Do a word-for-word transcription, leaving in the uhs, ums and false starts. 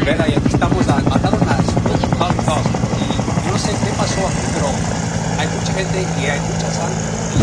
Vera, y aquí estamos, a- mataron a Sputnik Hot Dog. Y yo no sé qué pasó aquí, pero hay mucha gente y hay mucha sangre.